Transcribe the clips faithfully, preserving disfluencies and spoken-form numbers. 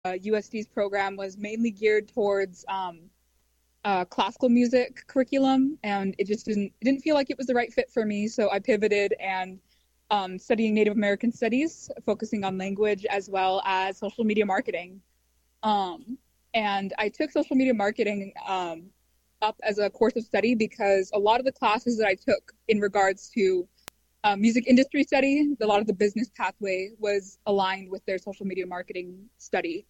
uh, U S D's program was mainly geared towards um, uh, classical music curriculum, and it just didn't it didn't feel like it was the right fit for me. So I pivoted and um, studying Native American studies, focusing on language as well as social media marketing. Um, and I took social media marketing um, up as a course of study because a lot of the classes that I took in regards to uh, music industry study, a lot of the business pathway was aligned with their social media marketing study.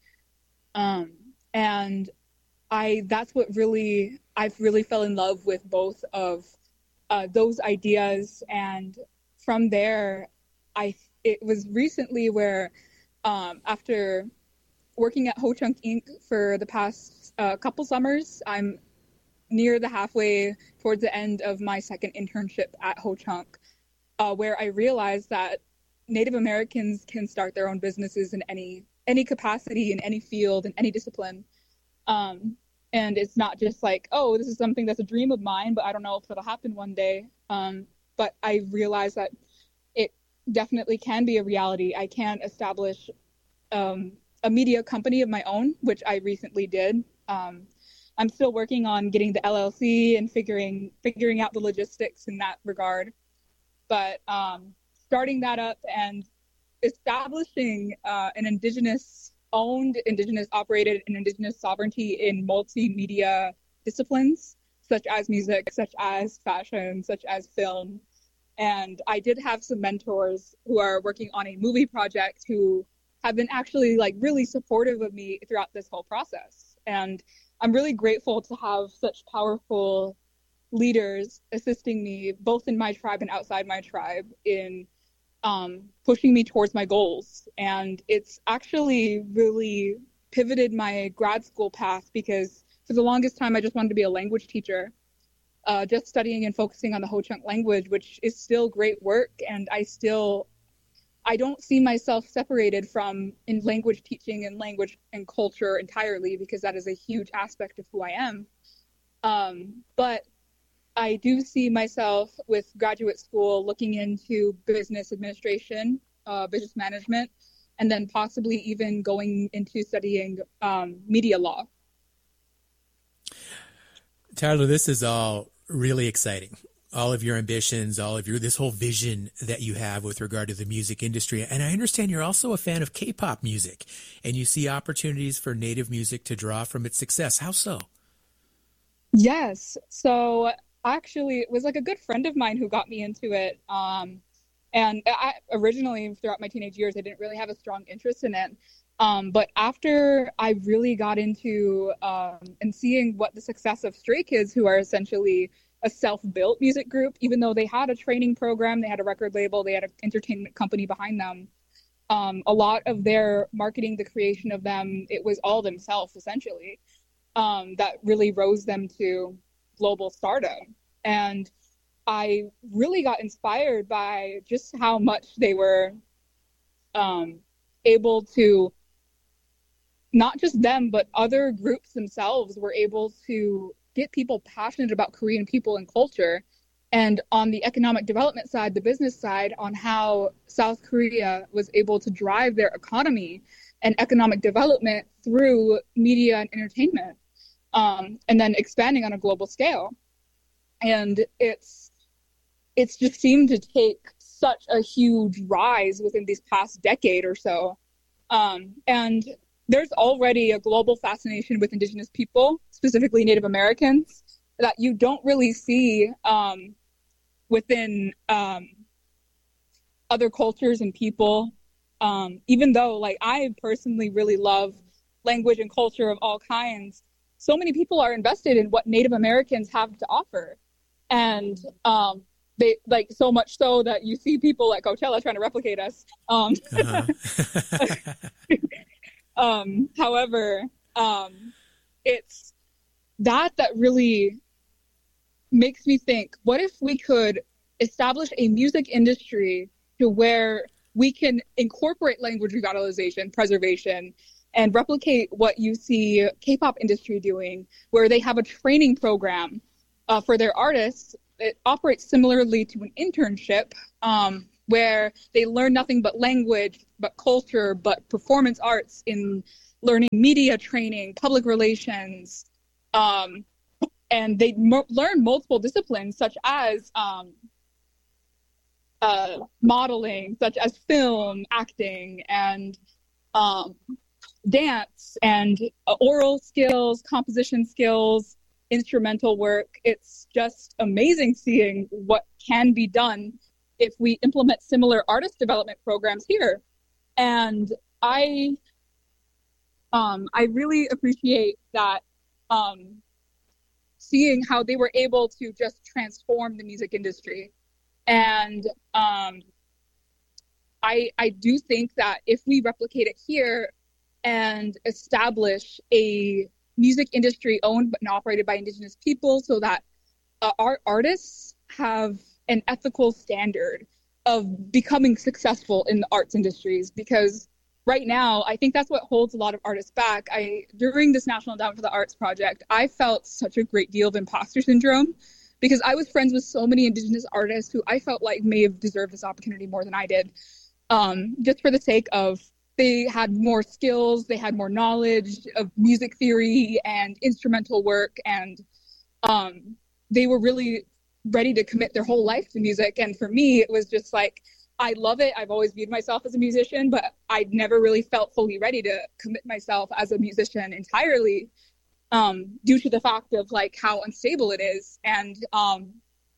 Um, and I that's what really I've really fell in love with both of uh, those ideas, and from there, I it was recently where um, after working at Ho Chunk Incorporated for the past uh, couple summers, I'm near the halfway towards the end of my second internship at Ho Chunk, uh, where I realized that Native Americans can start their own businesses in any any capacity, in any field, in any discipline. Um, and it's not just like, oh, this is something that's a dream of mine, but I don't know if it'll happen one day. Um, but I realized that it definitely can be a reality. I can establish um, a media company of my own, which I recently did. Um, I'm still working on getting the L L C and figuring figuring out the logistics in that regard. But um, starting that up and establishing uh, an indigenous owned, indigenous operated, and indigenous sovereignty in multimedia disciplines, such as music, such as fashion, such as film. And I did have some mentors who are working on a movie project who have been actually like really supportive of me throughout this whole process. And I'm really grateful to have such powerful leaders assisting me both in my tribe and outside my tribe in um, pushing me towards my goals. And it's actually really pivoted my grad school path because for the longest time, I just wanted to be a language teacher, uh, just studying and focusing on the Ho Chunk language, which is still great work. And I still, I don't see myself separated from in language teaching and language and culture entirely because that is a huge aspect of who I am. Um, but I do see myself with graduate school looking into business administration, uh, business management, and then possibly even going into studying um, media law. Tyler, this is all really exciting. All of your ambitions, all of your, this whole vision that you have with regard to the music industry. And I understand you're also a fan of K-pop music and you see opportunities for Native music to draw from its success. How so? Yes. So actually, it was like a good friend of mine who got me into it. Um, and I originally, throughout my teenage years, I didn't really have a strong interest in it. Um, but after I really got into um, and seeing what the success of Stray Kids, who are essentially a self-built music group, even though they had a training program, they had a record label, they had an entertainment company behind them. Um, a lot of their marketing, the creation of them, it was all themselves, essentially, um, that really rose them to global stardom. And I really got inspired by just how much they were um, able to, not just them, but other groups themselves were able to get people passionate about Korean people and culture. And on the economic development side, the business side, on how South Korea was able to drive their economy and economic development through media and entertainment, um, and then expanding on a global scale. And it's it's just seemed to take such a huge rise within these past decade or so. Um, and there's already a global fascination with Indigenous people, specifically Native Americans, that you don't really see um, within um, other cultures and people. Um, even though, like, I personally really love language and culture of all kinds, so many people are invested in what Native Americans have to offer. And um, they, like, so much so that you see people at Coachella trying to replicate us. Um, uh-huh. Um, however, um, it's that that really makes me think, what if we could establish a music industry to where we can incorporate language revitalization, preservation, and replicate what you see K-pop industry doing, where they have a training program uh, for their artists. It operates similarly to an internship, um, where they learn nothing but language, but culture, but performance arts in learning media training, public relations, um, and they mo- learn multiple disciplines such as um, uh, modeling, such as film, acting, and um, dance, and uh, oral skills, composition skills, instrumental work. It's just amazing seeing what can be done if we implement similar artist development programs here. And I, um, I really appreciate that, um, seeing how they were able to just transform the music industry. And um, I, I do think that if we replicate it here and establish a music industry owned and operated by Indigenous people, so that uh, our artists have an ethical standard of becoming successful in the arts industries, because right now I think that's what holds a lot of artists back. I during this National Endowment for the Arts project, I felt such a great deal of imposter syndrome, because I was friends with so many Indigenous artists who I felt like may have deserved this opportunity more than I did, um, just for the sake of they had more skills, they had more knowledge of music theory and instrumental work, and um, they were really ready to commit their whole life to music. And for me, it was just like, I love it. I've always viewed myself as a musician, but I'd never really felt fully ready to commit myself as a musician entirely, um, due to the fact of like how unstable it is. And um,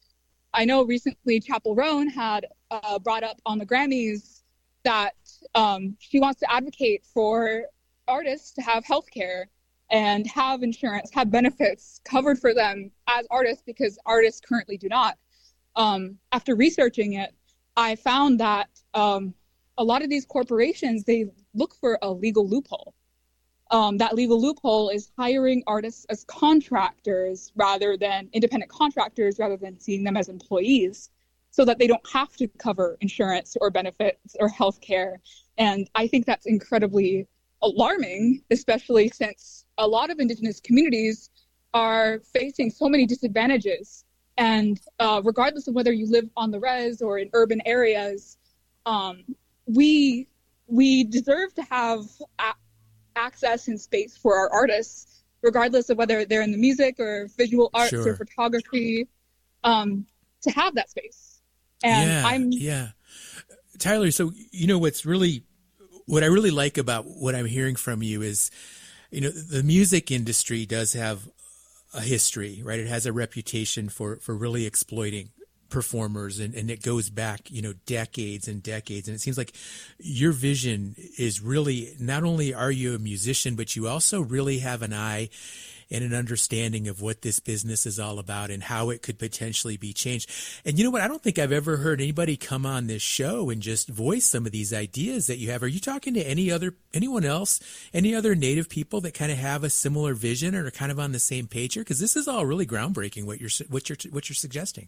I know recently Chapel Roan had uh, brought up on the Grammys that um, she wants to advocate for artists to have healthcare and have insurance, have benefits covered for them as artists, because artists currently do not. Um, after researching it, I found that um, a lot of these corporations, they look for a legal loophole. Um, that legal loophole is hiring artists as contractors rather than independent contractors, rather than seeing them as employees, so that they don't have to cover insurance or benefits or healthcare. And I think that's incredibly alarming, especially since a lot of Indigenous communities are facing so many disadvantages. And uh, regardless of whether you live on the res or in urban areas, um, we we deserve to have a- access and space for our artists, regardless of whether they're in the music or visual arts Sure. or photography, um, to have that space. And yeah, I'm yeah. Tyler, so, you know, what's really, what I really like about what I'm hearing from you is, you know, the music industry does have a history, right? It has a reputation for, for really exploiting performers, and, and it goes back, you know, decades and decades. And it seems like your vision is really, not only are you a musician, but you also really have an eye and an understanding of what this business is all about and how it could potentially be changed. And you know what? I don't think I've ever heard anybody come on this show and just voice some of these ideas that you have. Are you talking to any other, anyone else, any other Native people that kind of have a similar vision or are kind of on the same page here? Because this is all really groundbreaking, what you're, what you're, what you're suggesting.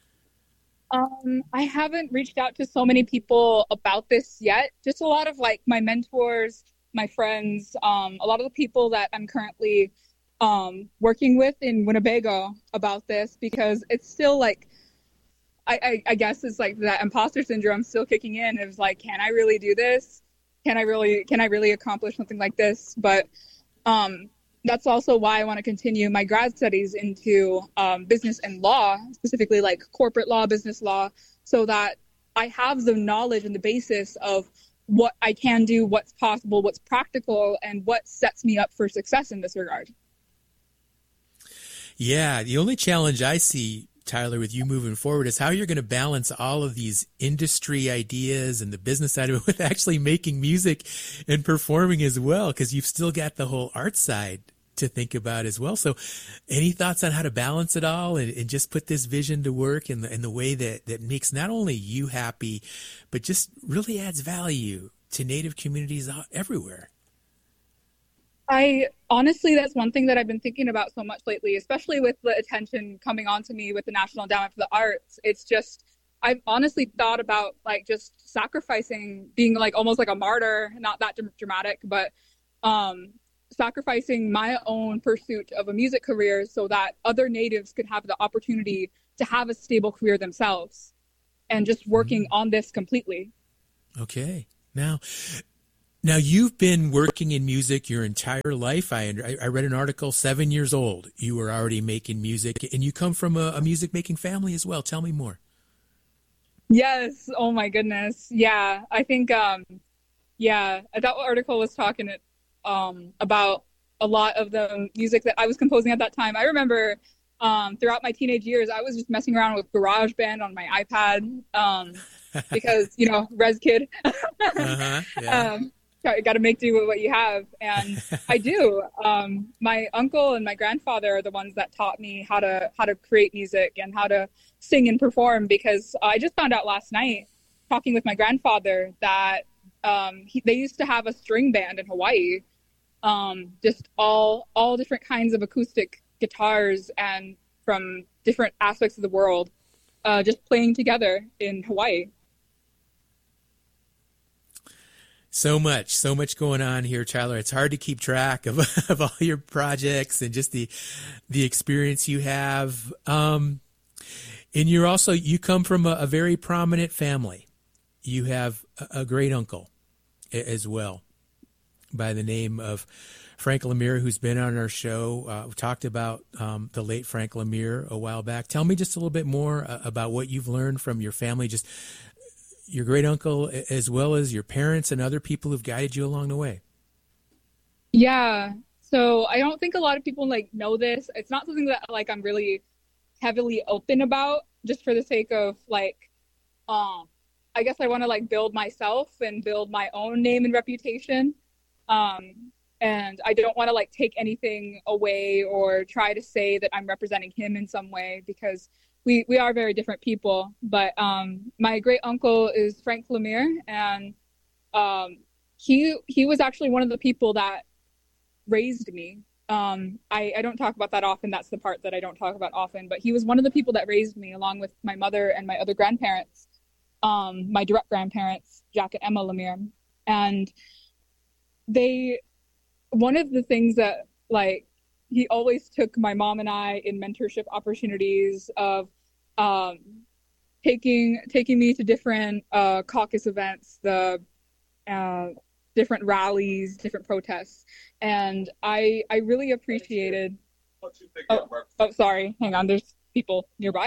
Um, I haven't reached out to so many people about this yet. Just a lot of like my mentors, my friends, um, a lot of the people that I'm currently um, working with in Winnebago about this, because it's still like, I, I, I guess it's like that imposter syndrome still kicking in. It was like, can I really do this? Can I really, can I really accomplish something like this? But um, that's also why I want to continue my grad studies into um, business and law, specifically like corporate law, business law, so that I have the knowledge and the basis of what I can do, what's possible, what's practical, and what sets me up for success in this regard. Yeah, the only challenge I see, Tyler, with you moving forward is how you're going to balance all of these industry ideas and the business side of it with actually making music and performing as well, because you've still got the whole art side to think about as well. So any thoughts on how to balance it all and, and just put this vision to work in the, in the way that, that makes not only you happy, but just really adds value to Native communities everywhere? I honestly, that's one thing that I've been thinking about so much lately, especially with the attention coming on to me with the National Endowment for the Arts. It's just, I've honestly thought about like just sacrificing, being like almost like a martyr, not that dramatic, but um, sacrificing my own pursuit of a music career so that other Natives could have the opportunity to have a stable career themselves, and just working mm-hmm. on this completely. Okay. Now, Now, you've been working in music your entire life. I, I read an article, seven years old, you were already making music, and you come from a, a music-making family as well. Tell me more. Yes. Oh, my goodness. Yeah. I think, um, yeah, that article was talking um, about a lot of the music that I was composing at that time. I remember um, throughout my teenage years, I was just messing around with GarageBand on my iPad um, because, you know, res kid. uh-huh, yeah. um, got to make do with what you have. And I do. Um, my uncle and my grandfather are the ones that taught me how to how to create music and how to sing and perform, because I just found out last night, talking with my grandfather, that um, he, they used to have a string band in Hawaii, um, just all all different kinds of acoustic guitars and from different aspects of the world, uh, just playing together in Hawaii. So much, so much going on here, Tyler. It's hard to keep track of, of all your projects and just the the experience you have. Um, and you're also, you come from a, a very prominent family. You have a, a great uncle as well by the name of Frank Lemire, who's been on our show. Uh, we talked about um, the late Frank Lemire a while back. Tell me just a little bit more uh, about what you've learned from your family, just your great uncle, as well as your parents and other people who've guided you along the way. Yeah. So I don't think a lot of people like know this. It's not something that like I'm really heavily open about, just for the sake of like, um, I guess I want to like build myself and build my own name and reputation. Um, and I don't want to like take anything away or try to say that I'm representing him in some way, because we, we are very different people. But um, my great uncle is Frank Lemire, and um, he he was actually one of the people that raised me. Um, I, I don't talk about that often. That's the part that I don't talk about often. But he was one of the people that raised me, along with my mother and my other grandparents, um, my direct grandparents, Jack and Emma Lemire. And they, one of the things that, like, he always took my mom and I in mentorship opportunities of um, taking taking me to different uh, caucus events, the uh, different rallies, different protests. And I I really appreciated. Oh, oh, sorry. Hang on. There's people nearby.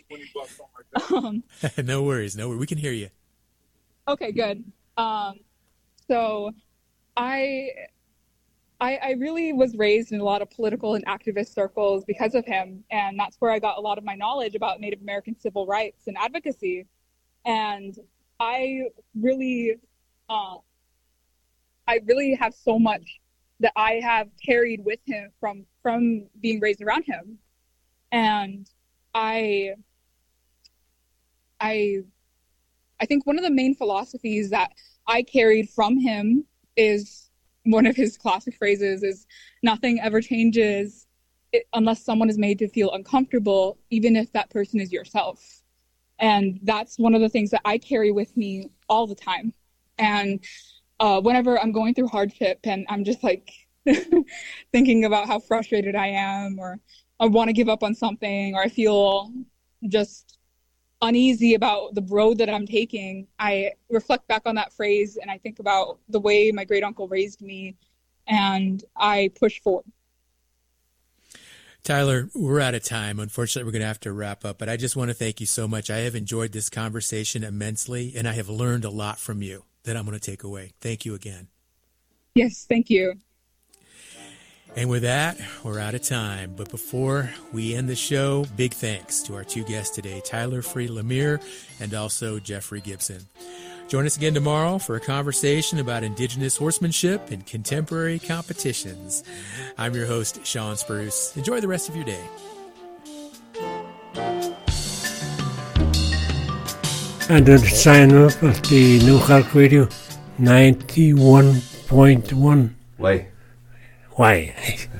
um, no worries. No worries. We can hear you. Okay, good. Um, so I, I I really was raised in a lot of political and activist circles because of him. And that's where I got a lot of my knowledge about Native American civil rights and advocacy. And I really, uh, I really have so much that I have carried with him from, from being raised around him. And I, I, I think one of the main philosophies that I carried from him is one of his classic phrases is, nothing ever changes it, unless someone is made to feel uncomfortable, even if that person is yourself. And that's one of the things that I carry with me all the time. And uh, whenever I'm going through hardship and I'm just like thinking about how frustrated I am, or I want to give up on something, or I feel just uneasy about the road that I'm taking, I reflect back on that phrase and I think about the way my great uncle raised me, and I push forward. Tyler, we're out of time. Unfortunately, we're going to have to wrap up, but I just want to thank you so much. I have enjoyed this conversation immensely, and I have learned a lot from you that I'm going to take away. Thank you again. Yes, thank you. And with that, we're out of time. But before we end the show, big thanks to our two guests today, Tyler Free Lemire and also Jeffrey Gibson. Join us again tomorrow for a conversation about Indigenous horsemanship and contemporary competitions. I'm your host, Sean Spruce. Enjoy the rest of your day. And the sign up of the New Hulk Radio ninety-one point one. Why? Why?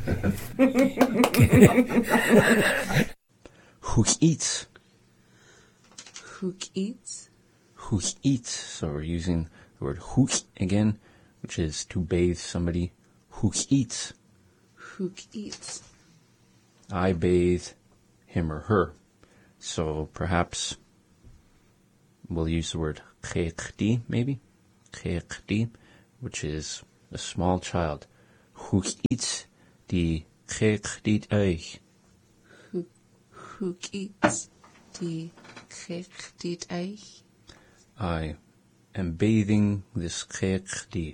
Who eats? Who eats? Who eats. So we're using the word who again, which is to bathe somebody. Who eats. Who eats. I bathe him or her. So perhaps we'll use the word khekdi, maybe. Khekdi, which is a small child. Hoe iets die gek dit uit. Hoe iets die gek dit uit. I am bathing this gek die.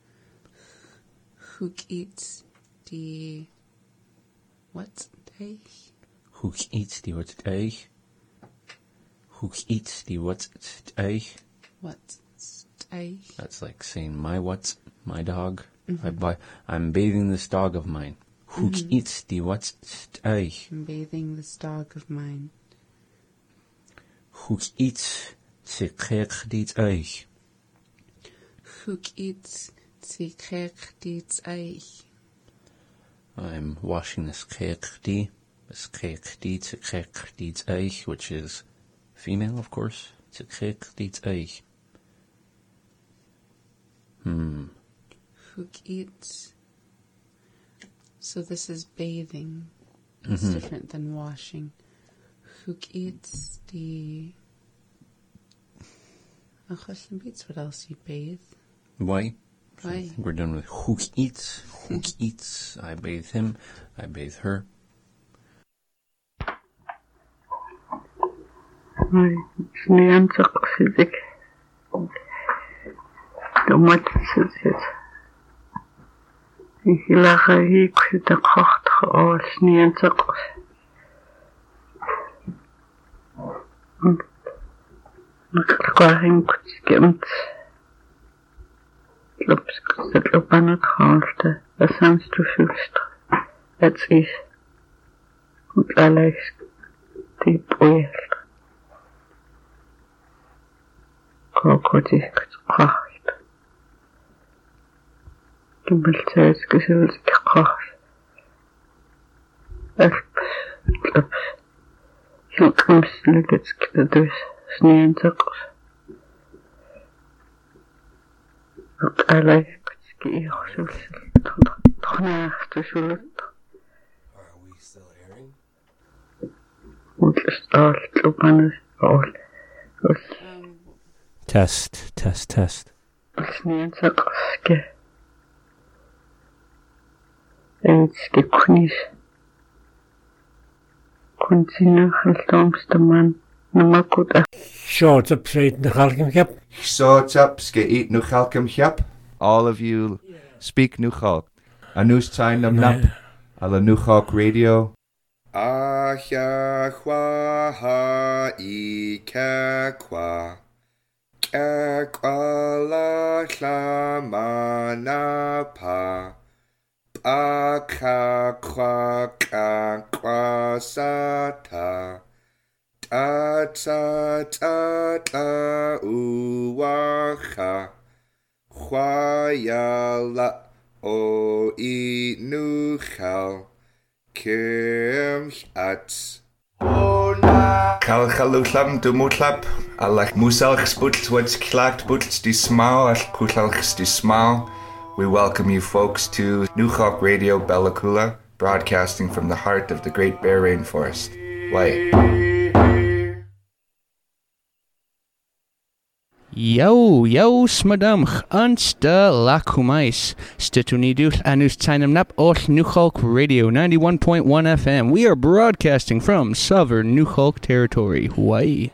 Hoe iets die wat uit. Hoe iets die wat uit. Hoe iets die wat uit. What uit. That's like saying my what, my dog. Mm-hmm. I buy, I'm bathing this dog of mine. Hoe mm-hmm. iets die wat uit. I'm bathing this dog of mine. Hoe iets te gek dit uit. Hoe iets te gek dit uit. I'm washing this gek die, this gek die te gek dit uit, which is female, of course. Te gek dit uit. Hmm. Hoe iets. So this is bathing. It's mm-hmm. different than washing. Hoe iets die. Oh, question beats what else you bathe. Why? Why? We're done with hoe iets. Hoe iets. I bathe him. I bathe her. Why? It's the answer physic. The what is it? Ik lag hier kwijt de kracht als niet answer. Ik ga hem kwijt. Klopt, dat op aan het hoofd. Dat sounds too fast. That's it. Goed, alles diep oil. Krokodil kracht. Kibbelzeit gezult kracht. Elps, klopt. Heel kunstelijk het dus sneeuwzak. Dat allerlei keer zullen toch naast zullen. Are we still airing? Moet is altijd op aan het hoofd. Test, test, test. Sneeuwzak ske. En ske kunies. Continu geldomste man. Nummer goed. Short up straight the Halkim Hep. Short up, ske eat nu Halkim Hep. All of you speak Nuchalk. Anus Tain Nam Nap. Ala Nuchalk Radio. Ahya Hwa Ha I Kakwa. Kakwa La Hlamanapa. Baka Kwa Kakwa Sata. Ta ta ta ta uwacha. Chwayala o I nuchal. Kim at. Hola. Kalchaluchlam de mutlap. Alach musalch sputz what's clacked butz di smau al kuchalchs di smau. We welcome you folks to Nuchalk Radio Bella Coola, broadcasting from the heart of the Great Bear Rainforest. Why? Yo, yo, smadamch, ansta lakumais, stituniduch anus tainam nap och Nuchalk Radio ninety-one point one F M. We are broadcasting from Southern Nuchalk Territory, Hawaii.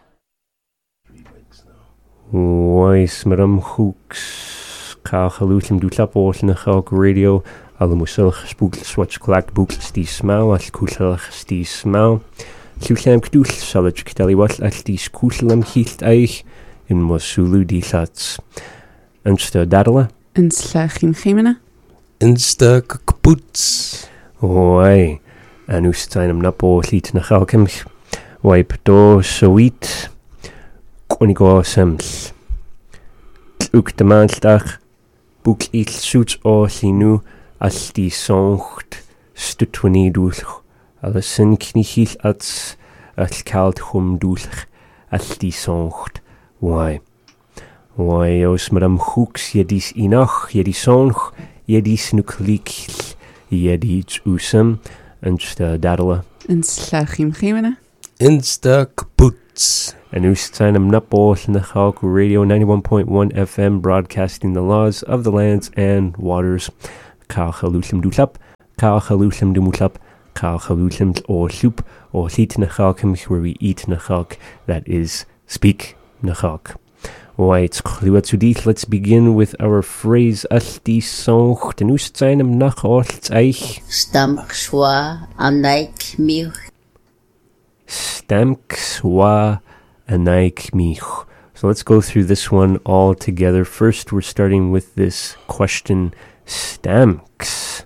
Hawaii, smadam hooks. Kalchaluchim dutlap och Nuchalk Radio. Alle muselch spookl swatch clacked bookls die smau, al kuchelch die smau. Lluchlam kdul, salach ktaliwal al die skuchlam hilt eich. In Mosulu die lats. Insta dadala. Insta chimchimena. Insta kukpoets. Hoi. En u stainam napo liet na galkemch. Wai pto soit. Konigo sems. Ook de maandag. Boek il suits o linu. Als die zongt. Stutwani doelch. Alle sin knichil ats. Als kalt hum doelch. Als die zongt. Why? Why, os madam hooks, jedis inach, jedis sonch, jedis nucleik, jedis usum, insta dadala. Insta chimchimena. Insta kapoets. Anustanam Napo Nachalk Radio ninety-one point one F M, broadcasting the laws of the lands and waters. Kal Chalushim Dutlap, Kal Chalushim Dumutlap, Kal Chalushim O Soup, O Heat Nachalkim, where we eat Nachalk, that is, speak Nachalk. Alright, let's begin with our phrase Alti Sonch, Anustanam Nachalt Eich. Stamkswa Anaik Mich. Stamkswa Anaik Mich. So let's go through this one all together. First, we're starting with this question, Stamks.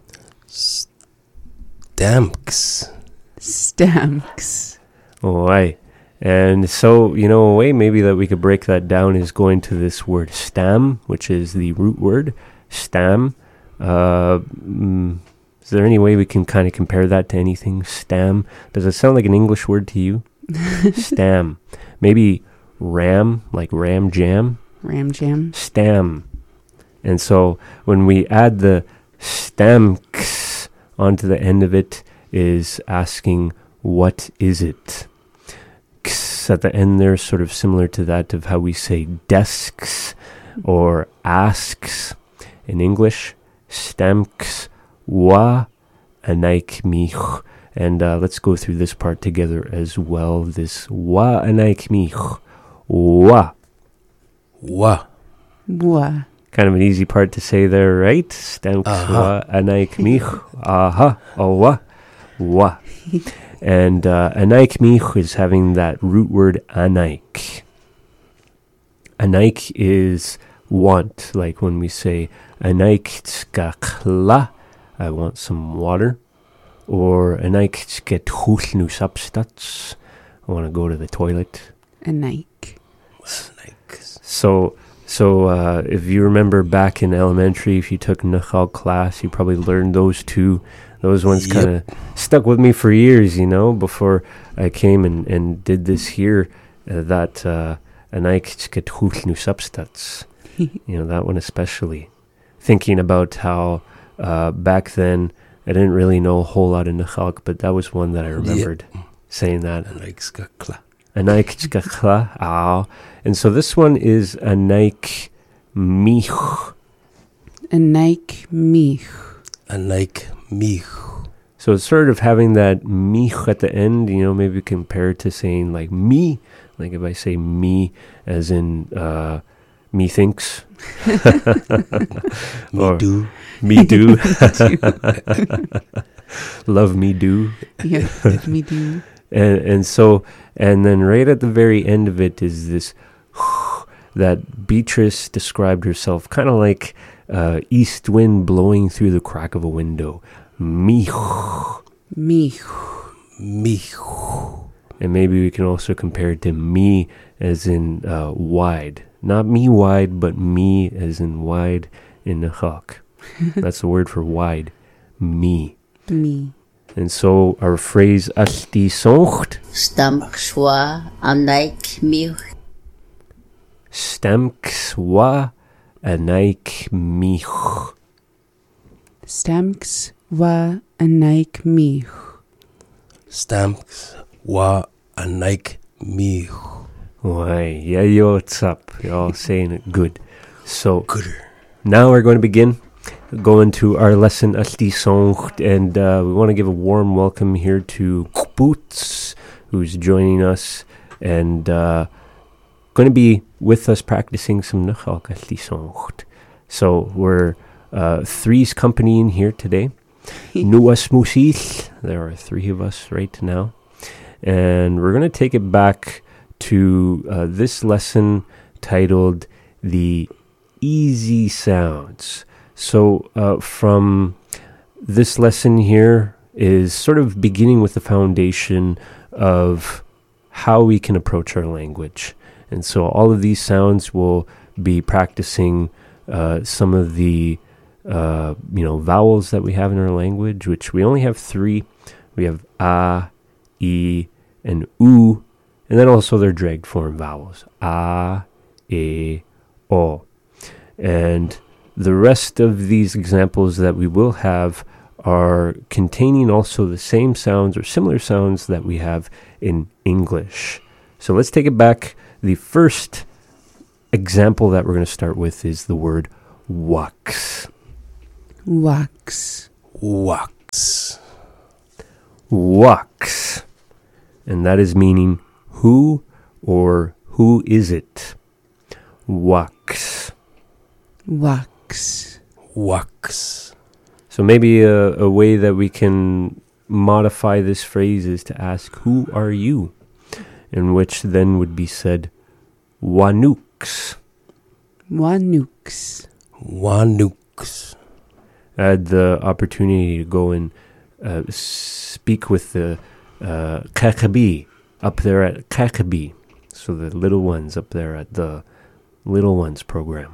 Stamks. Stamks. All right. And so, you know, a way maybe that we could break that down is going to this word stam, which is the root word, stam. Uh, mm, is there any way we can kind of compare that to anything? Stam. Does it sound like an English word to you? Stam. Maybe ram, like ram jam. Ram jam. Stam. And so when we add the stamks onto the end of it, is asking, what is it? Ks at the end there, sort of similar to that of how we say desks or asks in English. Stamks wa anaik mich. And uh, let's go through this part together as well. This wa anaik mich. Wa. Wa. Wa. Kind of an easy part to say there, right? Stamks wa anaik mich. Aha. Oh, wa. Wa. And uh, anaik mich is having that root word anaik. Anaik is want, like when we say anaik tskakla, I want some water. Or anaik tskethuslnu substats, I want to go to the toilet. Anaik. So, so uh, if you remember back in elementary, if you took Nachal class, you probably learned those two. Those ones kind of stuck with me for years, you know, before I came and, and did this here, uh, that anaik tskethuslnu substats. You know, that one especially. Thinking about how uh, back then I didn't really know a whole lot of Nachalk, but that was one that I remembered yep. saying that. Anaik skakla. Anaik skakla. Ah. And so this one is anaik mich. Anaik mich. Anaik mich. So it's sort of having that mich at the end, you know, maybe compare it to saying like me. Like if I say me as in uh, me thinks. me or do. Me do. Love me do. Yeah, me do. And and so, and then right at the very end of it is this that Beatrice described herself kind of like uh, east wind blowing through the crack of a window. Mich. Mich. Mich. And maybe we can also compare it to me as in uh, wide. Not me wide, but me as in wide in Nachalk. That's the word for wide. Me. Me. And so our phrase Alti Soncht. Stamkswa anaik mich. Stamkswa anaik mich. Stamks wa anaik mich. Stamks wa anaik mich. Why, yeah, yo, what's up? You're all saying it good. So, Gooder. Now we're going to begin. Go into our lesson, Alti Soncht, and uh, we want to give a warm welcome here to Boots, who's joining us, and uh, going to be with us practicing some Nachalk Alti Soncht. So we're uh, three's company in here today. Nuas Musil, there are three of us right now, and we're going to take it back to uh, this lesson titled The Easy Sounds. So uh, from this lesson here is sort of beginning with the foundation of how we can approach our language. And so all of these sounds will be practicing uh, some of the uh, you know vowels that we have in our language, which we only have three. We have a, e, and u, and then also their dragged form vowels, a, e, o. And the rest of these examples that we will have are containing also the same sounds or similar sounds that we have in English. So let's take it back. The first example that we're going to start with is the word wax. Wax. Wax. Wax. And that is meaning who or who is it? Wax. Wax. Wax. So maybe a, a way that we can modify this phrase is to ask, who are you? In which then would be said, Wanooks. Wanooks. Wanooks. I had the opportunity to go and uh, speak with the uh, Kakabi up there at Kakabi. So the little ones up there at the Little Ones program.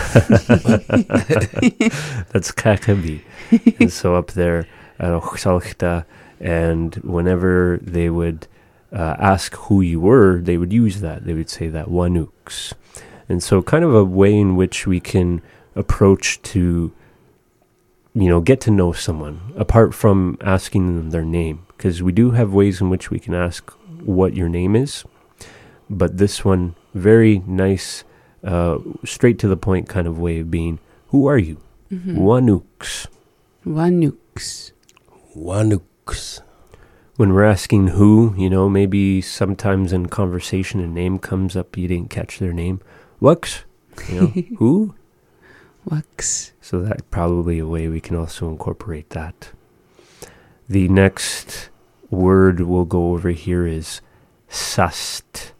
That's Kakabi. And so up there at Oxalchta, and whenever they would uh, ask who you were, they would use that. They would say that Wanooks. And so kind of a way in which we can approach to, you know, get to know someone, apart from asking them their name. Because we do have ways in which we can ask what your name is. But this one, very nice, uh, straight to the point kind of way of being, who are you? Mm-hmm. Wanooks. Wanooks. Wanooks. When we're asking who, you know, maybe sometimes in conversation a name comes up, you didn't catch their name. Wax? You know, who? Wax. So that's probably a way we can also incorporate that. The next word we'll go over here is sust.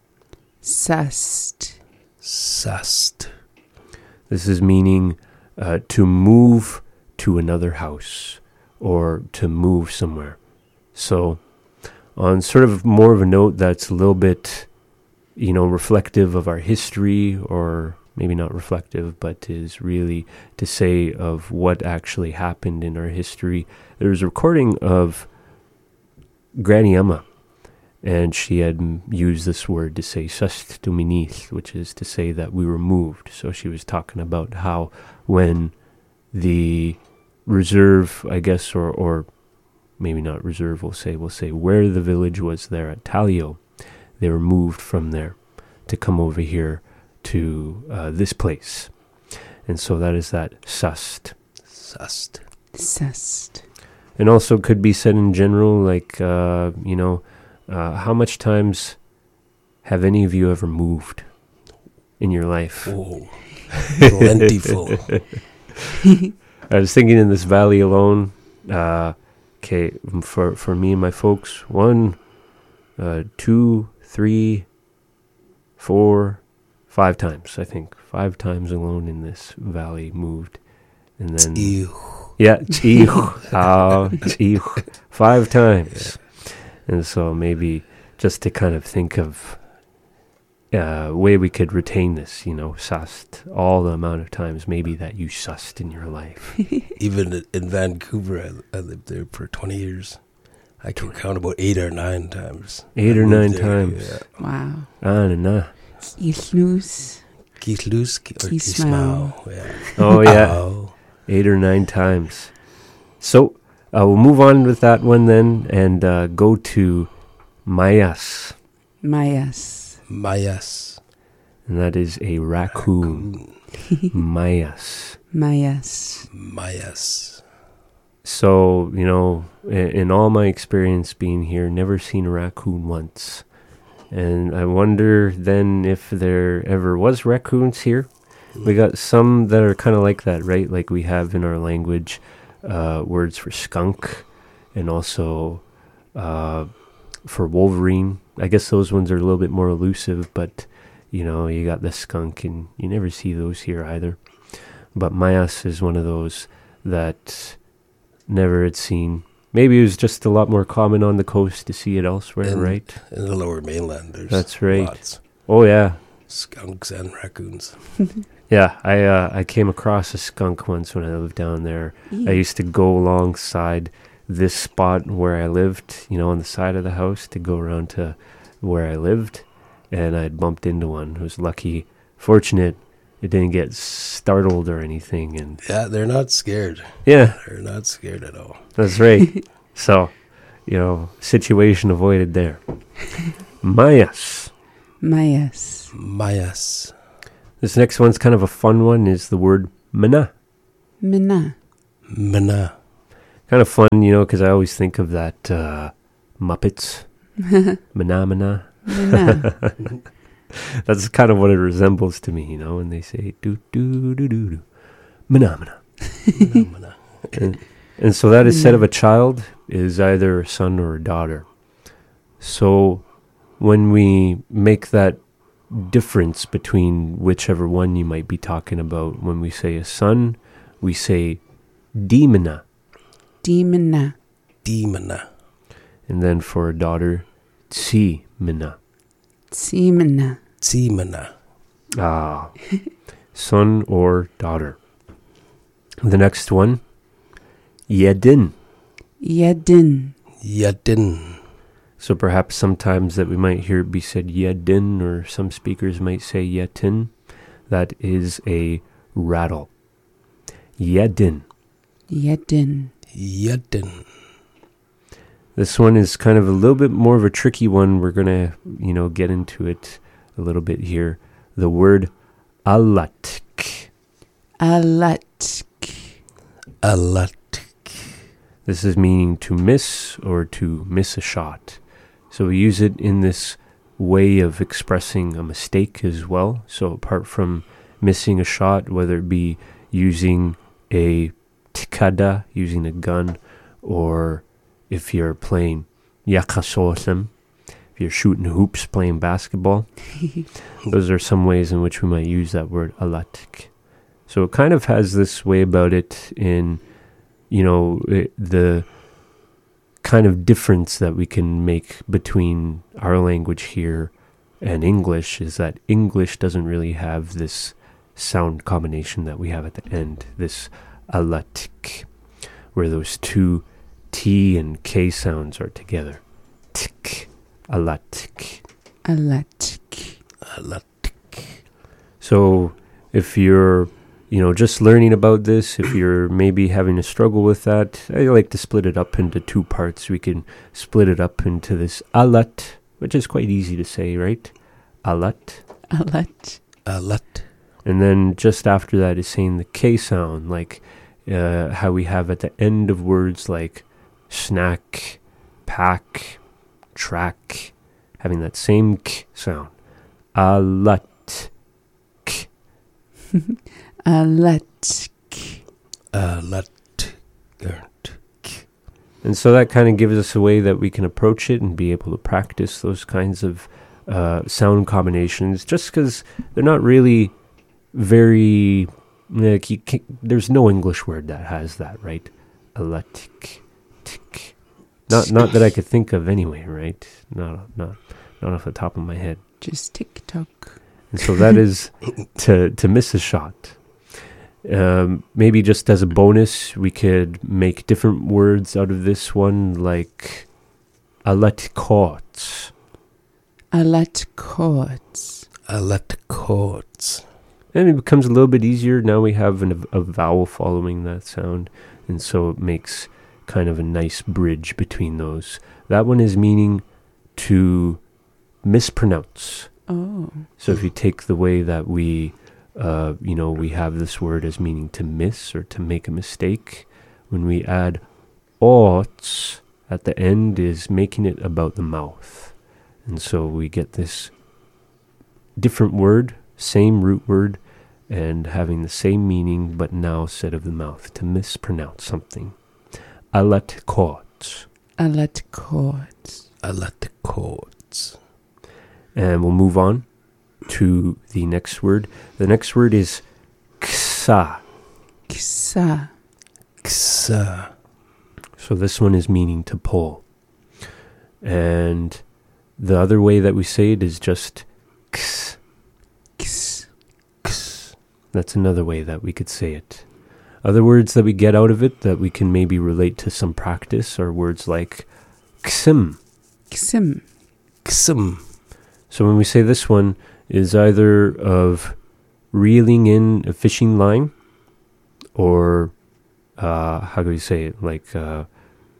Sust. Sust. This is meaning uh, to move to another house or to move somewhere. So on sort of more of a note that's a little bit, you know, reflective of our history, or maybe not reflective, but is really to say of what actually happened in our history. There's a recording of Granny Emma, and she had m- used this word to say sust tuminith, which is to say that we were moved. So she was talking about how when the reserve, I guess, or, or maybe not reserve, we'll say, we'll say where the village was there at Talio, they were moved from there to come over here to uh, this place. And so that is that sust. Sust. Sust. And also could be said in general, like, uh, you know, uh, how much times have any of you ever moved in your life? Oh, plentiful. I was thinking in this valley alone, uh, okay, for, for me and my folks, one, uh, two, three, four, five times, I think. Five times alone in this valley moved. And then... Ew. Yeah, ew. uh, ew. Five times. And so maybe just to kind of think of a uh, way we could retain this, you know, sussed, all the amount of times maybe that you sussed in your life. Even in Vancouver, I, I lived there for twenty years. I can count about eight or nine times. Eight I or nine there, times. Yeah. Wow. Ah, nah. Kisloos. Kisloos or Kismau. Kismau. Yeah. Oh, yeah. Oh. Eight or nine times. So uh, we'll move on with that one then and uh, go to Mayas. Mayas. Mayas. And that is a raccoon. Mayas. Mayas. Mayas. So, you know, in, in all my experience being here, never seen a raccoon once. And I wonder then if there ever was raccoons here. We got some that are kind of like that, right? Like we have in our language uh, words for skunk and also uh, for wolverine. I guess those ones are a little bit more elusive, but, you know, you got the skunk and you never see those here either. But Mayas is one of those that never had seen. Maybe it was just a lot more common on the coast to see it elsewhere, in, right? In the lower mainland, there's That's right. lots. Oh, yeah. Skunks and raccoons. Yeah, I uh, I came across a skunk once when I lived down there. Ew. I used to go alongside this spot where I lived, you know, on the side of the house to go around to where I lived, and I'd bumped into one. I was lucky, fortunate, it didn't get startled or anything. And Yeah, they're not scared. yeah, They're not scared at all. that's right. So, you know, situation avoided there. Mayas. Mayas. Mayas. This next one's kind of a fun one, is the word mana. Mina. Mana. Kind of fun, you know, because I always think of that uh, Muppets. Mana, mana. Mina. That's kind of what it resembles to me, you know, when they say do do do do do. Mana, mana. Mana, mana. and, and so that is said of a child is either a son or a daughter. So when we make that difference between whichever one you might be talking about, when we say a son, we say demona. Demona. Demona. And then for a daughter, tsimina. Tsimina. Tsimina. Ah, son or daughter. The next one, yedin. Yedin. Yedin. So perhaps sometimes that we might hear it be said yedin, or some speakers might say yetin. That is a rattle. Yedin. Yedin. Yedin. This one is kind of a little bit more of a tricky one. We're going to, you know, get into it a little bit here. The word alatk. Alatk. Alatk. This is meaning to miss or to miss a shot. So we use it in this way of expressing a mistake as well. So apart from missing a shot, whether it be using a tikada, using a gun, or if you're playing yakasosem, if you're shooting hoops, playing basketball, those are some ways in which we might use that word alatik. So it kind of has this way about it in, you know, it, the kind of difference that we can make between our language here and English is that English doesn't really have this sound combination that we have at the end, this alatik, where those two T and K sounds are together. Tik, alatik. Alatik. Alatik. So if you're, you know, just learning about this, if you're maybe having a struggle with that, I like to split it up into two parts. We can split it up into this alat, which is quite easy to say, right? Alat. Alat. Alat. And then just after that is saying the K sound, like uh, how we have at the end of words like snack, pack, track, having that same K sound. Alat. K. Alat. Alat. And so that kind of gives us a way that we can approach it and be able to practice those kinds of uh, sound combinations, just because they're not really very, like you can't, there's no English word that has that, right? Alatik, tik. Not not that I could think of anyway, right? Not not not off the top of my head. Just tick-tock. And so that is to to miss a shot. Um, maybe just as a bonus, we could make different words out of this one, like alatkot. Alatkot. Alatkot. And it becomes a little bit easier. Now we have an, a vowel following that sound, and so it makes kind of a nice bridge between those. That one is meaning to mispronounce. Oh. So if you take the way that we, uh, you know, we have this word as meaning to miss or to make a mistake, when we add ots at the end is making it about the mouth. And so we get this different word, same root word, and having the same meaning, but now said of the mouth, to mispronounce something. Alatkot. Alatkot. Alatkot. And we'll move on to the next word. The next word is ksa. Ksa. Ksa. So this one is meaning to pull. And the other way that we say it is just ks. Ks. Ks. That's another way that we could say it. Other words that we get out of it that we can maybe relate to some practice are words like ksim. Ksim. Ksim. So when we say this one is either of reeling in a fishing line or uh, how do we say it? Like uh,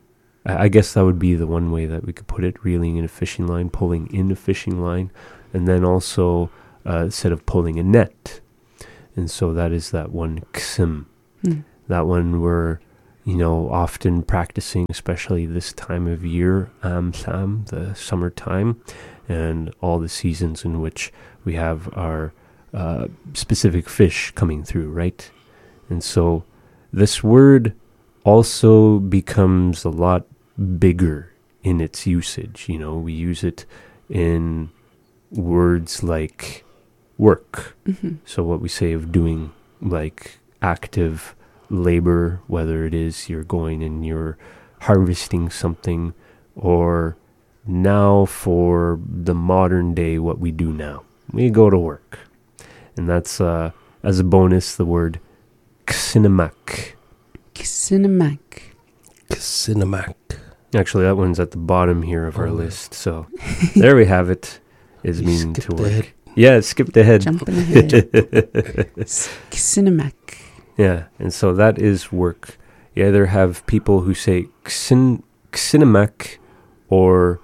I I guess that would be the one way that we could put it, reeling in a fishing line, pulling in a fishing line, and then also uh, instead of pulling a net. And so that is that one ksim. Mm. That one we're, you know, often practicing, especially this time of year, um, sam, the summertime, and all the seasons in which we have our uh, specific fish coming through, right? And so this word also becomes a lot bigger in its usage. You know, we use it in words like work. Mm-hmm. So what we say of doing like active labor, whether it is you're going and you're harvesting something, or now for the modern day, what we do now, we go to work. And that's, uh, as a bonus, the word ksinamak. Ksinamak. Ksinamak. Actually, that one's at the bottom here of our Oh. list. So there we have it, is You meaning to skipped work. ahead. Yeah, it skipped ahead. Jumping ahead. S- Ksinamak. Yeah, and so that is work. You either have people who say ksin, ksinamak or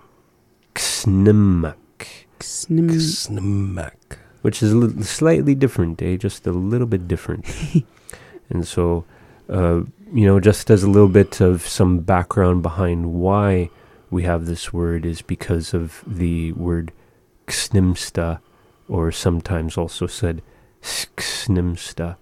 ksnimak, Ksnim. Ksinamak. which is a little, slightly different, eh? Just a little bit different. And so, uh, you know, just as a little bit of some background behind why we have this word is because of the word ksnimsta, or sometimes also said ksnimsta,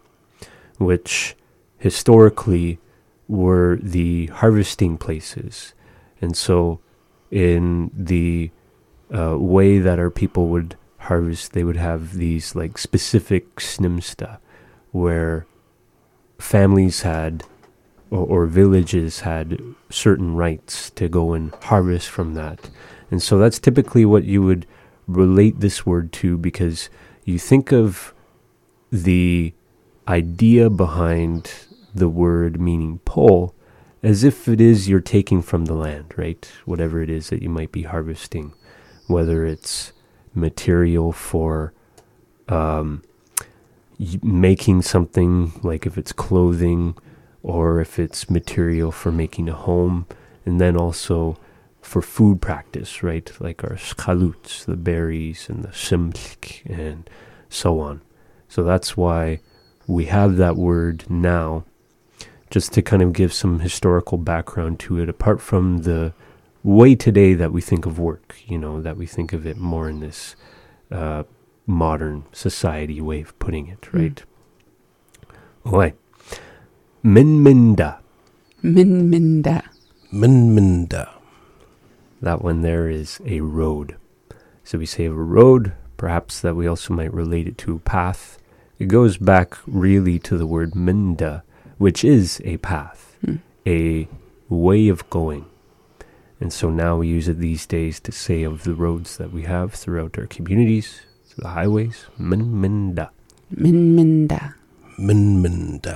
which historically were the harvesting places. And so in the uh, way that our people would harvest, they would have these like specific snimsta where families had or, or villages had certain rights to go and harvest from that. And so that's typically what you would relate this word to, because you think of the idea behind the word meaning pull as if it is you're taking from the land, right? Whatever it is that you might be harvesting, whether it's material for um, y- making something, like if it's clothing, or if it's material for making a home, and then also for food practice, right? Like our skaluts, the berries, and the simsk, and so on. So that's why we have that word now, just to kind of give some historical background to it, apart from the way today that we think of work, you know, that we think of it more in this uh, modern society way of putting it, right? Mm. Right. Minminda. Minminda. Minminda. That one there is a road. So we say of a road, perhaps that we also might relate it to a path. It goes back really to the word minda, which is a path, Hmm. a way of going. And so now we use it these days to say of the roads that we have throughout our communities, the highways, minminda. Minminda. Minminda.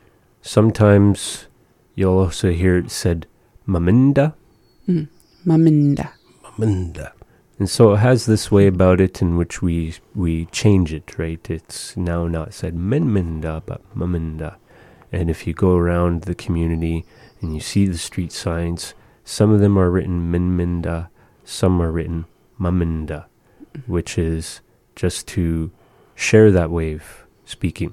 Sometimes you'll also hear it said maminda. Mm. Maminda. Maminda. And so it has this way about it in which we we change it, right? It's now not said minminda, but maminda. And if you go around the community and you see the street signs, some of them are written minminda, some are written maminda, which is just to share that way of speaking.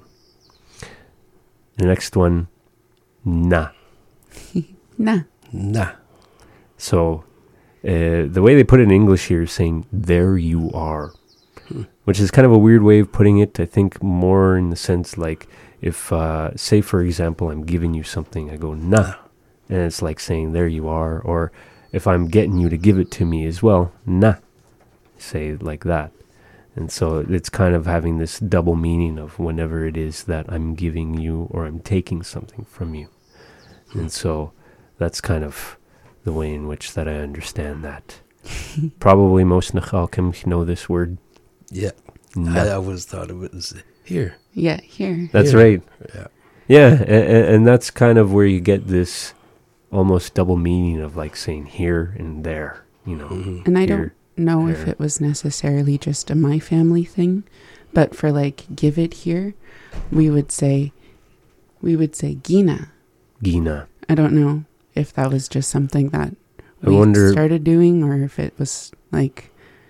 The next one, na. Na. Na. So uh, the way they put it in English here is saying, there you are, Hmm. which is kind of a weird way of putting it. I think more in the sense like if, uh, say, for example, I'm giving you something, I go, na, and it's like saying, there you are. Or if I'm getting you to give it to me as well, na, say it like that. And so it's kind of having this double meaning of whenever it is that I'm giving you or I'm taking something from you. And so that's kind of the way in which that I understand that. Probably most Nachalkim know this word. Yeah. Na. I always thought it was here. Yeah, here. That's Here. right. Yeah. Yeah, and, and that's kind of where you get this almost double meaning of like saying here and there, you know. Mhm. And I here, don't know if there. it was necessarily just a my family thing, but for like give it here, we would say we would say Gina. Gina. I don't know if that was just something that I we wonder- started doing, or if it was like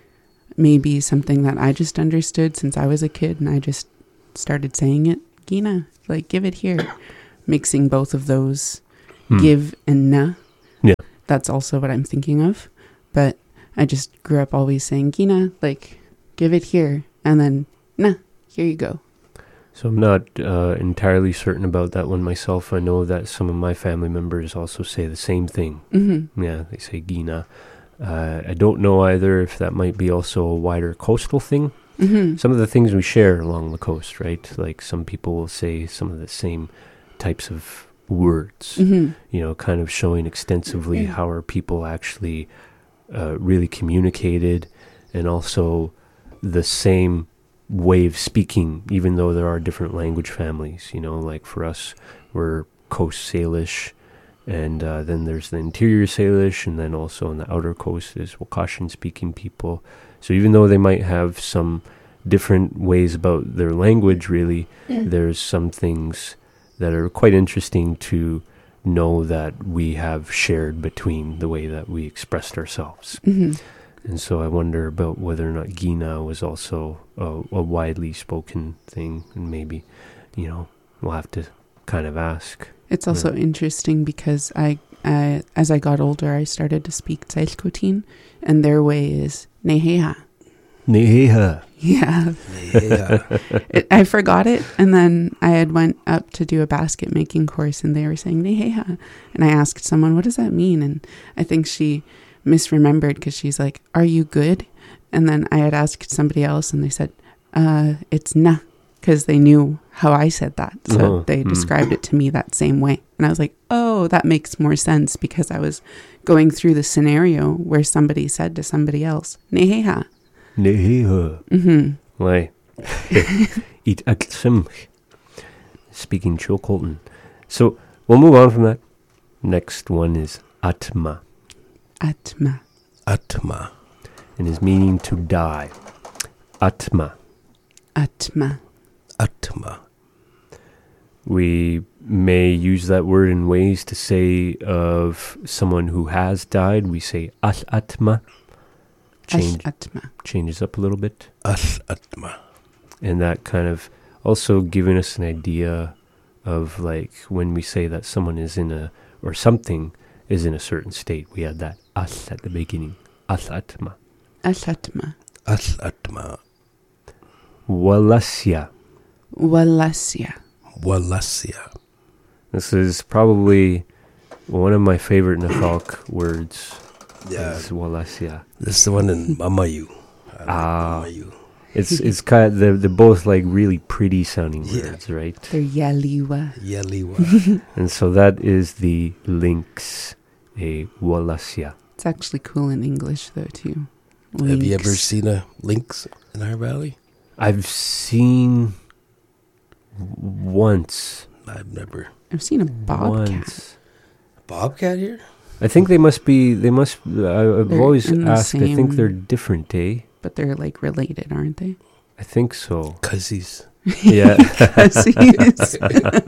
maybe something that I just understood since I was a kid and I just started saying it. Gina, like, give it here. Mixing both of those, Hmm. give and na. Yeah. That's also what I'm thinking of. But I just grew up always saying, Gina, like, give it here. And then, na, here you go. So I'm not uh, entirely certain about that one myself. I know that some of my family members also say the same thing. Mm-hmm. Yeah, they say Gina. Uh, I don't know either if that might be also a wider coastal thing. Mm-hmm. Some of the things we share along the coast, right? Like some people will say some of the same types of words, Mm-hmm. you know, kind of showing extensively how our people actually uh, really communicated, and also the same way of speaking, even though there are different language families. You know, like for us, we're Coast Salish, and uh, then there's the interior Salish, and then also on the outer coast is Wakashan speaking people. So even though they might have some different ways about their language, really, Mm. there's some things that are quite interesting to know that we have shared between the way that we expressed ourselves. Mm-hmm. And so I wonder about whether or not Gina was also a, a widely spoken thing, and maybe, you know, we'll have to kind of ask. It's also Yeah. interesting because I, uh, as I got older, I started to speak Tsailkotin, and their way is neheha. Neheha. Yeah. Yeah. It, I forgot it, and then I had went up to do a basket making course, and they were saying neheha, and I asked someone, what does that mean? And I think she misremembered because she's like, are you good? And then I had asked somebody else, and they said, uh, it's na, because they knew how I said that. So Oh, they mm. described it to me that same way. And I was like, oh, that makes more sense, because I was going through the scenario where somebody said to somebody else, neheha. Neheha. Mm-hmm. Why? Eat aksim. Speaking Chilcolton. So we'll move on from that. Next one is Atma, Atma. Atma. and is meaning to die. Atma. Atma. Atma. We may use that word in ways to say of someone who has died. We say Al Atma. Change, Atma. changes up a little bit. Al Atma. And that kind of also giving us an idea of like when we say that someone is in a, or something is in a certain state. We add that Al at the beginning. Al Atma. Atma. Al Atma. Walasya. Walasya. Walasya. This is probably one of my favorite Nakhalk words. Yeah. Is Walasya. This is the one in Mamayu. I like Ah. Mamayu. It's it's kind of, they're, they're both like really pretty sounding Yeah. words, right? They're yaliwa. Yaliwa. And so that is the lynx, a Walasya. It's actually cool in English, though, too. Have you ever Lynx. seen a lynx in our valley? I've seen w- once. I've never. I've seen a bobcat. Once. Bobcat here? I think they must be. They must. Uh, I've They're always in the asked. I think same- they're different, eh? But they're, like, related, aren't they? I think so. Cussies. Yeah. Cussies.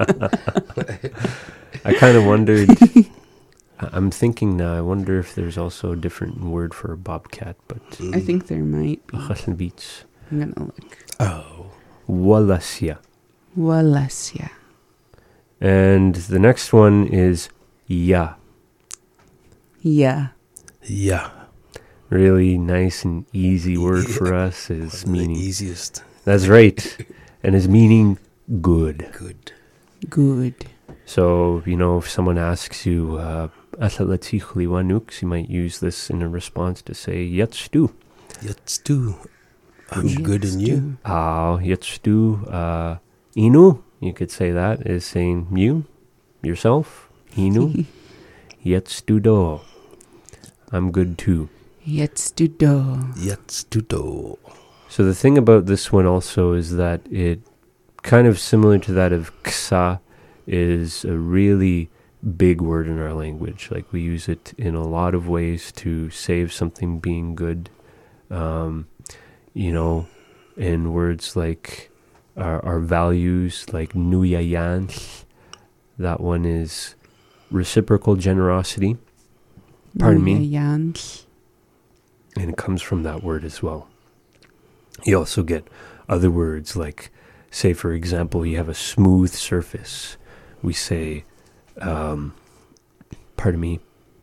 I kind of wondered. I- I'm thinking now. I wonder if there's also a different word for a bobcat, but I think there might be. Hassan Beach. I'm going to look. Oh. Walasya. Walasya. And the next one is ya. Yeah. Yeah. Really nice and easy word for us is One of the meaning. easiest. That's right. And is meaning good. Good. Good. So, you know, if someone asks you, uh, "Athalati khliwanuk," you might use this in a response to say, "Yatstu." Yatstu. I'm Yes, good in you. do. Ah, yatstu. Uh, inu. You could say that is saying you, yourself. Inu. Yatstu do. I'm good too. Yetstudo. Yatstudo. So the thing about this one also is that it kind of similar to that of ksa is a really big word in our language. Like we use it in a lot of ways to say of something being good. Um, you know, in words like our, our values, like nuyayan. That one is reciprocal generosity. Pardon me. Mangyayans. And it comes from that word as well. You also get other words like, say, for example, you have a smooth surface. We say, um, pardon me,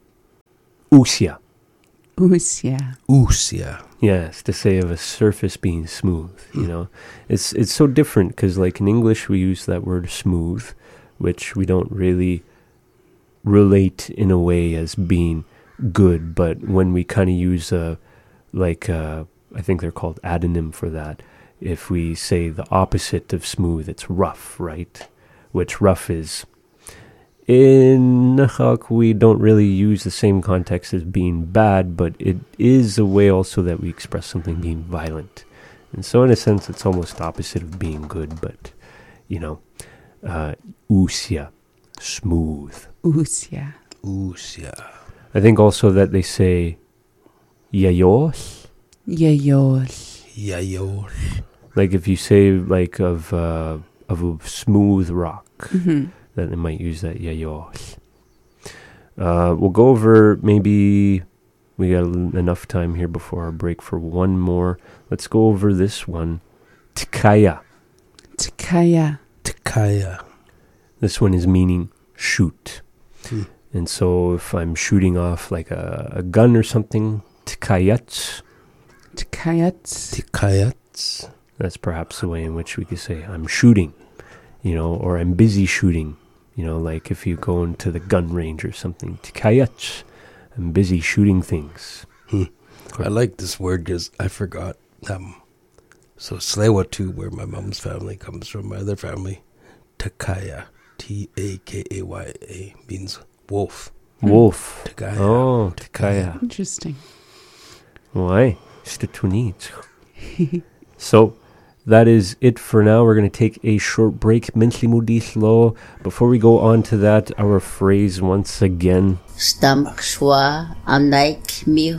usya. Usya. Usya. Yes, to say of a surface being smooth, you know. It's it's so different because, like, in English we use that word smooth, which we don't really relate in a way as being good, but when we kind of use a, like, a, I think they're called adonym for that, if we say the opposite of smooth, it's rough, right? Which rough is, in Nahak, we don't really use the same context as being bad, but it is a way also that we express something being violent. And so in a sense, it's almost opposite of being good, but, you know, uh, usya, smooth. Usya. Usya. I think also that they say yayos. Yayos. Yayos. Like if you say like of uh, of a smooth rock, Mm-hmm. then they might use that yayos. Uh, we'll go over maybe, we got enough time here before our break for one more. Let's go over this one. Tkaya. Tkaya. Tkaya. This one is meaning shoot. Hmm. And so if I'm shooting off like a, a gun or something, tkayats. Tkayats. Tkayats. That's perhaps the way in which we could say I'm shooting, you know, or I'm busy shooting. You know, like if you go into the gun range or something, tkayats. I'm busy shooting things. Hmm. I like this word because I forgot. Um, so Tsleil-Waututh, where my mom's family comes from, my other family, Takaya, T A K A Y A, means wolf. Wolf. Takaya. Oh, Takaya. Interesting. Why? So, that is it for now. We're going to take a short break. Mentally Mudislo. Before we go on to that, our phrase once again. Stamkswa anaik mich.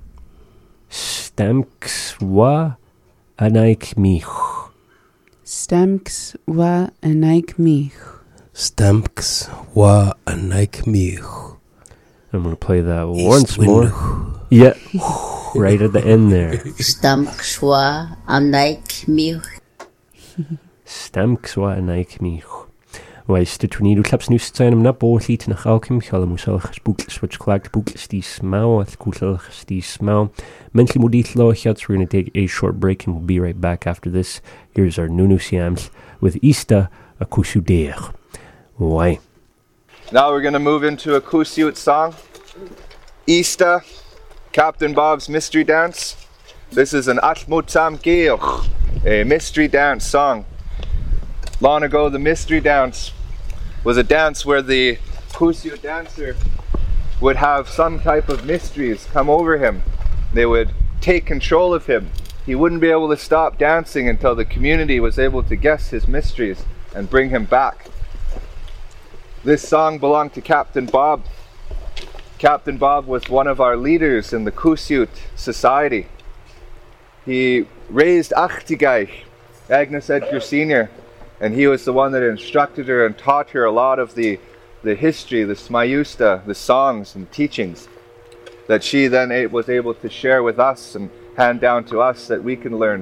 Stamkswa anaik mich. Stamks wa anaik mich. Stamks wa anaik mich. I'm going to play that East once window. more. Yeah, right at the end there. Stamkswa anaik mich. Stamkswa anaik mich. Wees de tornado klaps nu zijn om nap oor liet nach alkem galle moeselges boekles which klaakt boekles die smau at koeselges die smau. Mentally modit lochats. We're going to take a short break and we'll be right back after this. Here's our Nunu Siams with Ista a Kusudeer. Why? Now we're going to move into a Kusiut song. Ista, Captain Bob's Mystery Dance. This is an Atmutam Geoch, a mystery dance song. Long ago, the mystery dance was a dance where the Kusiut dancer would have some type of mysteries come over him. They would take control of him. He wouldn't be able to stop dancing until the community was able to guess his mysteries and bring him back. This song belonged to Captain Bob. Captain Bob was one of our leaders in the Kusiut society. He raised Achtigai, Agnes Edgar Senior, and he was the one that instructed her and taught her a lot of the, the history, the Smayusta, the songs and teachings that she then a- was able to share with us and hand down to us that we can learn.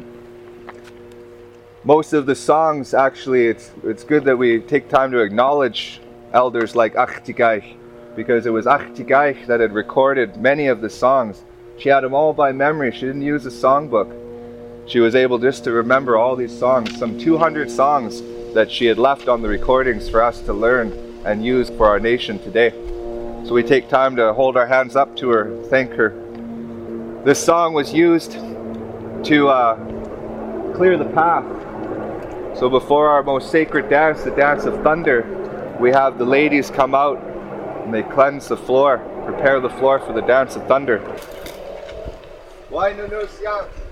Most of the songs, actually, it's it's good that we take time to acknowledge elders like Achtigai, because it was Achtigai that had recorded many of the songs. She had them all by memory. She didn't use a songbook. She was able just to remember all these songs, some two hundred songs that she had left on the recordings for us to learn and use for our nation today. So we take time to hold our hands up to her, thank her. This song was used to uh, clear the path. So before our most sacred dance, the Dance of Thunder, we have the ladies come out and they cleanse the floor, prepare the floor for the Dance of Thunder. Why no no siang?